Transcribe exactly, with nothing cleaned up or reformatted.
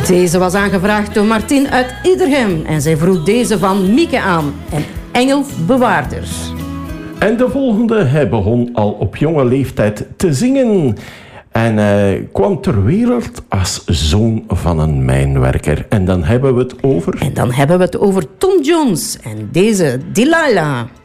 Deze was aangevraagd door Martin uit Iedergem en zij vroeg deze van Mieke aan. En Engelbewaarders. En de volgende, hij begon al op jonge leeftijd te zingen. En hij kwam ter wereld als zoon van een mijnwerker. En dan hebben we het over... En dan hebben we het over Tom Jones en deze Delilah.